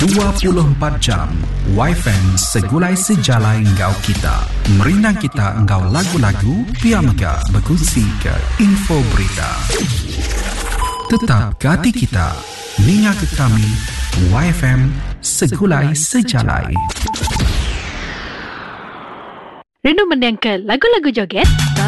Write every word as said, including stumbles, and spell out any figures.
dua puluh empat jam Y F M segulai sejalai engkau kita. Merinang kita engkau lagu-lagu, pia mega berkongsi ke info berita. Tetap ke hati kita, ninga ke kami Y F M segulai sejalai. Rindu mendengar lagu-lagu joget?